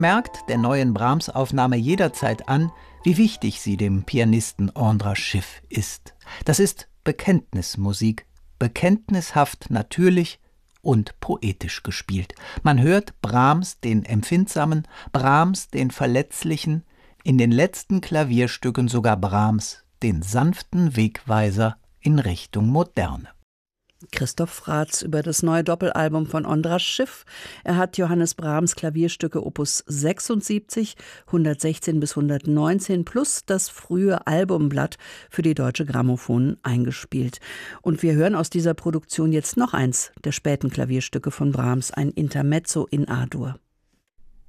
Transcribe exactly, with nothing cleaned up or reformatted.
merkt der neuen Brahms-Aufnahme jederzeit an, wie wichtig sie dem Pianisten Andras Schiff ist. Das ist Bekenntnismusik, bekenntnishaft natürlich und poetisch gespielt. Man hört Brahms den Empfindsamen, Brahms den Verletzlichen, in den letzten Klavierstücken sogar Brahms den sanften Wegweiser in Richtung Moderne. Christoph Fratz über das neue Doppelalbum von Andras Schiff. Er hat Johannes Brahms Klavierstücke Opus sechsundsiebzig, hundertsechzehn bis hundertneunzehn plus das frühe Albumblatt für die Deutsche Grammophon eingespielt. Und wir hören aus dieser Produktion jetzt noch eins der späten Klavierstücke von Brahms, ein Intermezzo in A-Dur.